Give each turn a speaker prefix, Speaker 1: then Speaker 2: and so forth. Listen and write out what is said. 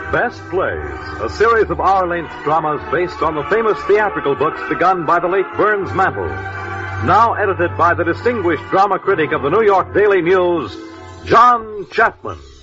Speaker 1: Best Plays, a series of hour-length dramas based on the famous theatrical books begun by the late Burns Mantle. Now edited by the distinguished drama critic of the New York Daily News, John Chapman.